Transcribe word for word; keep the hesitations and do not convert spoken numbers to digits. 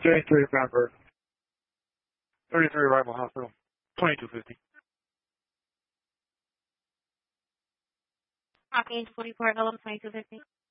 thirty-three Bamberg. thirty-three Arrival Hospital. twenty-two fifty. Copy forty-four, L M twenty-two fifty.